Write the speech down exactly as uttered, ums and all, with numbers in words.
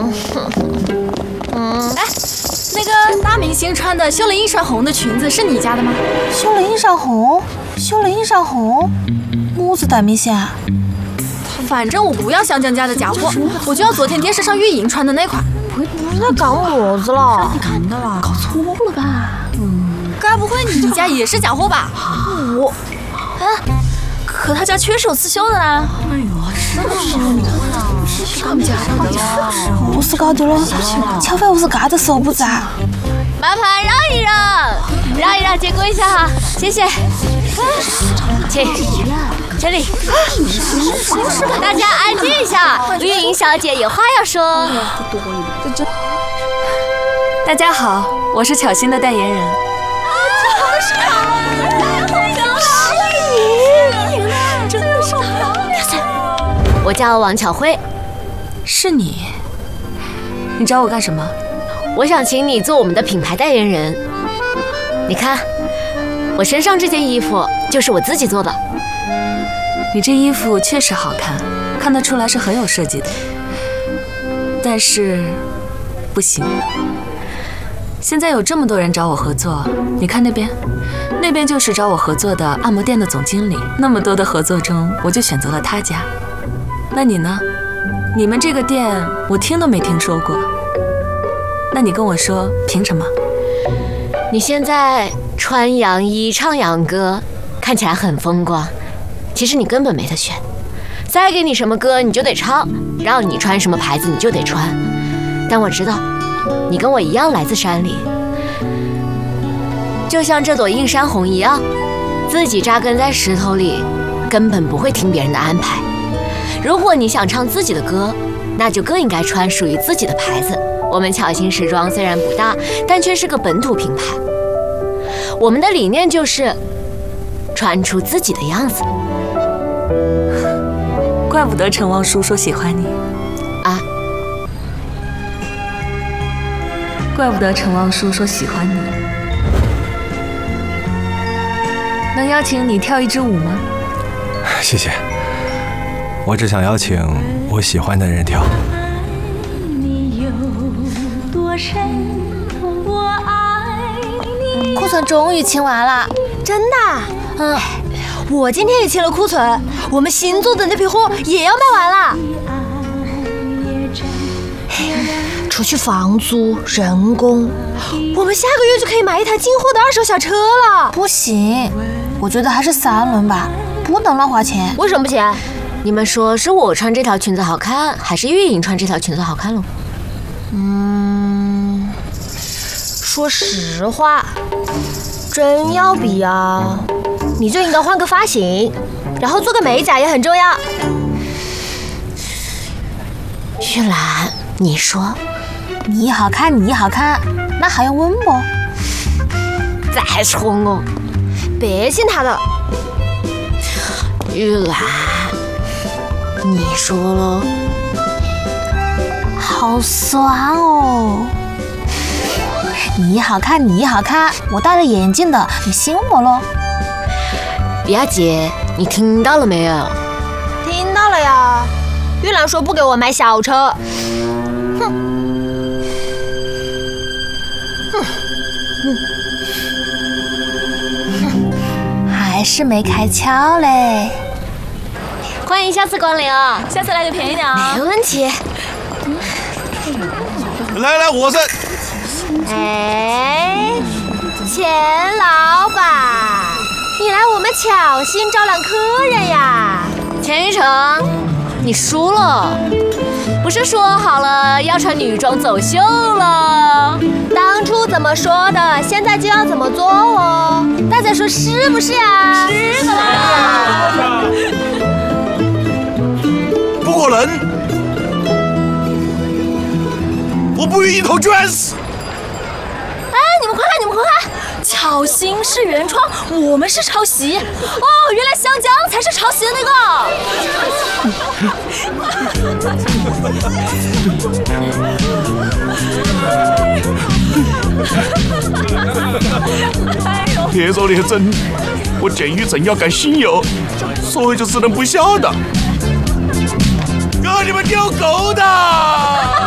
嗯嗯，哎，那个大明星穿的绣了映山红的裙子是你家的吗？ 绣了映山红，绣了映山红，么子大明星啊？ 反正我不要香江家的假货，我就要昨天电视上玉莹穿的那款。 不是他搞么子了？ 你看到了，搞错了吧？嗯，该不会你家也是假货吧？ 我， 啊，可他家确实有刺绣的啦。哎呦，是是是他们家的。 我是搞丢了，巧凡我是嘎的手不在。 麻烦让一让，让一让，借过一下哈，谢谢。请这里，大家安静一下，玉莹小姐有话要说。 大家好，我是巧心的代言人。 啊，是他！是你，真的是他！我叫王巧慧。 是你？你找我干什么？ 我想请你做我们的品牌代言人。你看，我身上这件衣服就是我自己做的。 你这衣服确实好看，看得出来是很有设计的。但是，不行。现在有这么多人找我合作，你看那边，那边就是找我合作的按摩店的总经理。那么多的合作中，我就选择了他家。那你呢？你们这个店我听都没听说过。那你跟我说，凭什么？ 你现在穿洋衣唱洋歌，看起来很风光，其实你根本没得选。再给你什么歌你就得唱，让你穿什么牌子你就得穿。但我知道，你跟我一样来自山里，就像这朵映山红一样，自己扎根在石头里，根本不会听别人的安排。如果你想唱自己的歌，那就更应该穿属于自己的牌子。我们巧心时装虽然不大，但却是个本土品牌。我们的理念就是穿出自己的样子。 怪不得陈旺叔说喜欢你啊！ 怪不得陈旺叔说喜欢你。能邀请你跳一支舞吗？ 谢谢，我只想邀请我喜欢的人跳。 库存终于清完了， 真的？嗯，我今天也清了库存，我们新做的那批货也要卖完了。除去房租、人工，我们下个月就可以买一台进货的二手小车了。 不行，我觉得还是三轮吧，不能乱花钱。 为什么不行？ 你们说是我穿这条裙子好看，还是玉莹穿这条裙子好看喽？ 嗯，说实话，真要比啊，你就应该换个发型，然后做个美甲也很重要。 玉兰，你说， 你好看，你好看，那还用问不？ 再说我， 别信他的。 玉兰，你说了。 好酸哦！你好看，你好看，我戴了眼镜的，你信我咯？ 雅姐，你听到了没有？ 听到了呀。玉兰说不给我买小车。哼！ 哼！哼！还是没开窍嘞。 欢迎下次光临啊！ 下次来个便宜点啊！ 没问题。 来来，我是。 哎，钱老板，你来我们巧心招揽客人呀？ 钱一成，你输了。不是说好了要穿女装走秀了？ 当初怎么说的，现在就要怎么做哦。大家说是不是呀？ 是的啦。 不可能。我不愿意投捐死！ 哎，你们快看，你们快看，巧心是原创，我们是抄袭。哦，原来香江才是抄袭的那个。别说那真，我鉴于正要干新友，所以就只能不晓得。哥，你们丢狗的！